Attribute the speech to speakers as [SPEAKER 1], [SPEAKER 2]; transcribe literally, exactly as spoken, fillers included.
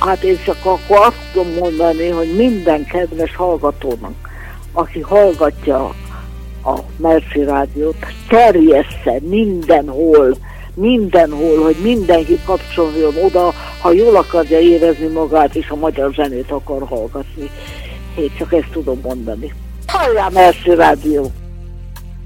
[SPEAKER 1] Hát én csak akkor azt tudom mondani, hogy minden kedves hallgatónak, aki hallgatja a Merci Rádiót, terjessze mindenhol, mindenhol, hogy mindenki kapcsoljon oda, ha jól akarja érezni magát, és a magyar zenét akar hallgatni. Én csak ezt tudom mondani. Halljál, Merci Rádió!